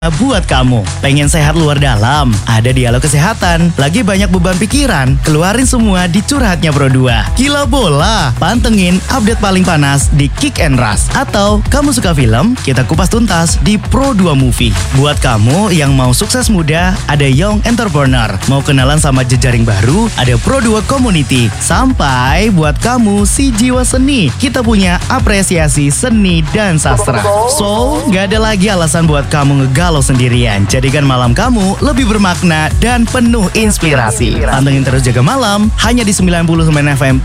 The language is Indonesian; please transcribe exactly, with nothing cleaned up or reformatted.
Buat kamu, pengen sehat luar dalam? Ada Dialog Kesehatan. Lagi banyak beban pikiran? Keluarin semua di Curhatnya Pro dua. Gila bola, pantengin update paling panas di Kick and Rush. Atau kamu suka film? Kita kupas tuntas di Pro dua Movie. Buat kamu yang mau sukses muda, ada Young Entrepreneur. Mau kenalan sama jejaring baru? Ada Pro dua Community. Sampai buat kamu si jiwa seni, kita punya apresiasi seni dan sastra. So, gak ada lagi alasan buat kamu ngegalau sendirian. Jadikan malam kamu lebih bermakna dan penuh inspirasi. Pantengin terus Jaga Malam hanya di sembilan puluh sembilan F M